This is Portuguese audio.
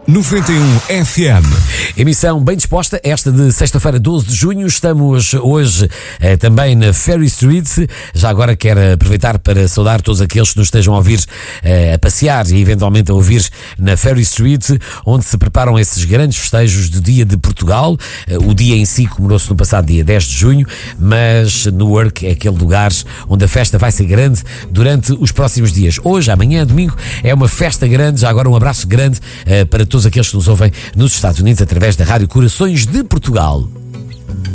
91 FM. Emissão bem disposta, esta de sexta-feira, 12 de junho. Estamos hoje também na Ferry Street. Já agora quero aproveitar para saudar todos aqueles que nos estejam a ouvir a passear e eventualmente a ouvir na Ferry Street, onde se preparam esses grandes festejos do Dia de Portugal. O dia em si comemorou-se no passado dia 10 de junho, mas Newark é aquele lugar onde a festa vai ser grande durante os próximos dias. Hoje, amanhã, domingo, é uma festa grande. Já agora um abraço grande para todos aqueles que nos ouvem nos Estados Unidos através da Rádio Corações de Portugal.